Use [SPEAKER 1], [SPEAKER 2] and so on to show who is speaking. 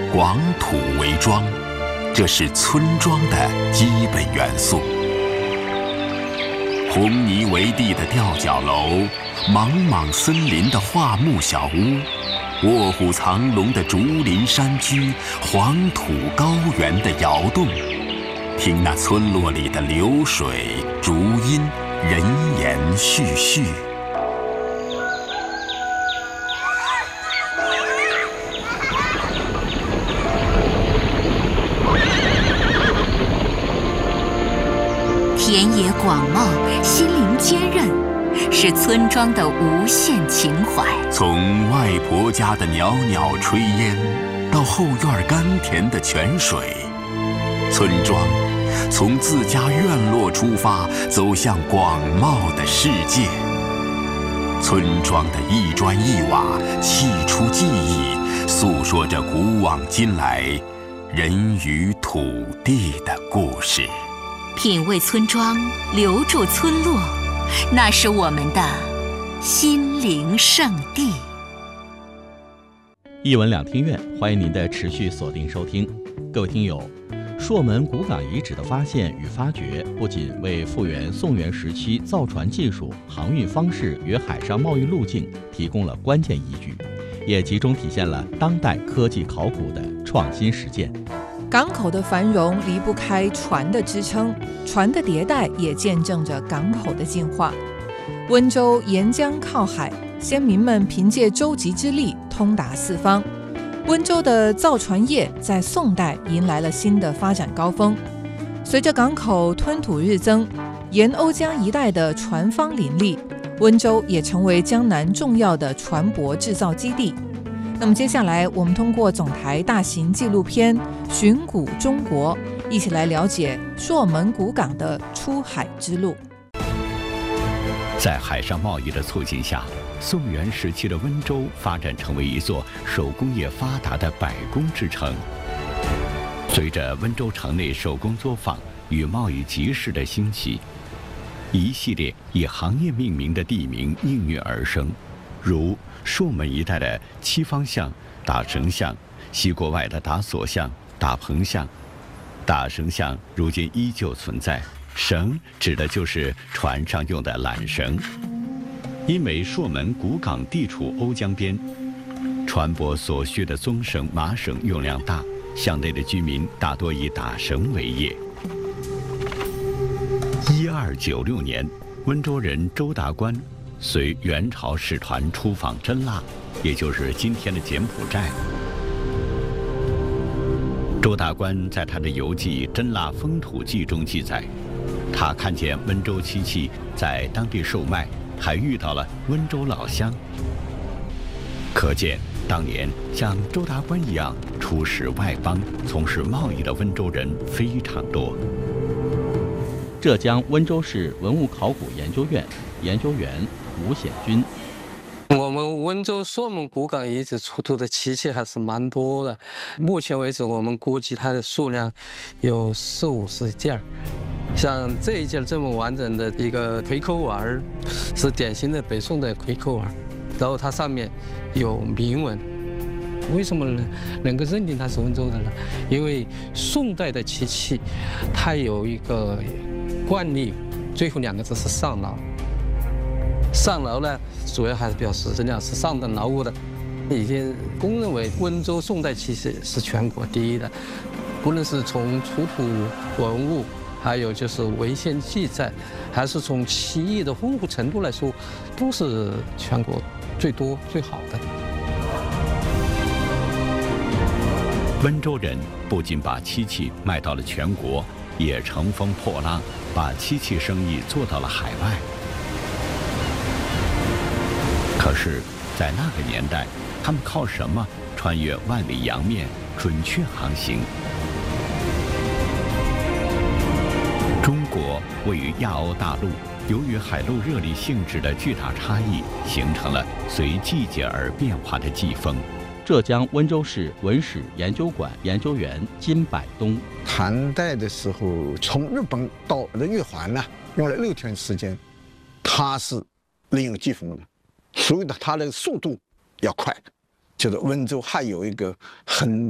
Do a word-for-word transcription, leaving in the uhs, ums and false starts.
[SPEAKER 1] 广土为庄，这是村庄的基本元素。红泥为地的吊脚楼，莽莽森林的桦木小屋，卧虎藏龙的竹林山居，黄土高原的窑洞，听那村落里的流水、竹音、人言絮絮。
[SPEAKER 2] 田野广袤，心灵坚韧，是村庄的无限情怀。
[SPEAKER 1] 从外婆家的袅袅炊烟，到后院甘甜的泉水，村庄从自家院落出发，走向广袤的世界。村庄的一砖一瓦，砌出记忆，诉说着古往今来人与土地的故事。
[SPEAKER 2] 品味村庄，留住村落，那是我们的心灵圣地。
[SPEAKER 3] 一文两厅院，欢迎您的持续锁定收听。各位听友，朔门古港遗址的发现与发掘，不仅为复原宋元时期造船技术、航运方式与海上贸易路径提供了关键依据，也集中体现了当代科技考古的创新实践。
[SPEAKER 4] 港口的繁荣离不开船的支撑，船的迭代也见证着港口的进化。温州沿江靠海，先民们凭借舟楫之力通达四方。温州的造船业在宋代迎来了新的发展高峰。随着港口吞吐日增，沿瓯江一带的船方林立，温州也成为江南重要的船舶制造基地。那么接下来我们通过总台大型纪录片《寻古中国》，一起来了解朔门古港的出海之路。
[SPEAKER 5] 在海上贸易的促进下，宋元时期的温州发展成为一座手工业发达的百工之城。随着温州城内手工作坊与贸易集市的兴起，一系列以行业命名的地名应运而生，如朔门一带的七方巷、打绳巷，西国外的打锁巷、打棚巷。打绳巷如今依旧存在，绳指的就是船上用的缆绳。因为朔门古港地处瓯江边，船舶所需的棕绳、麻绳用量大，巷内的居民大多以打绳为业。一二九六年，温州人周达观随元朝使团出访真腊，也就是今天的柬埔寨。周达观在他的游记《真腊风土记》中记载，他看见温州漆器在当地售卖，还遇到了温州老乡。可见当年像周达观一样出使外邦、从事贸易的温州人非常多。
[SPEAKER 3] 浙江温州市文物考古研究院研究员吴显军：
[SPEAKER 6] 我们温州朔门古港遗址出土的漆器还是蛮多的，目前为止我们估计它的数量有四五十件儿。像这一件这么完整的一个葵口碗，是典型的北宋的葵口碗，然后它上面有铭文。为什么能能够认定它是温州的呢？因为宋代的漆器，它有一个惯例，最后两个字是上劳。上劳呢，主要还是表示质量是上等劳务的。已经公认为温州宋代漆器是全国第一的，不论是从出土文物，还有就是文献记载，还是从漆艺的丰富程度来说，都是全国最多最好的。
[SPEAKER 5] 温州人不仅把漆器卖到了全国，也乘风破浪，把漆器生意做到了海外。可是，在那个年代，他们靠什么穿越万里洋面，准确航行？中国位于亚欧大陆，由于海陆热力性质的巨大差异，形成了随季节而变化的季风。
[SPEAKER 3] 浙江温州市文史研究馆研究员金百东：
[SPEAKER 7] 唐代的时候，从日本到的玉环呢，用了六天时间，它是利用季风的，所以呢，它的速度要快。就是温州还有一个很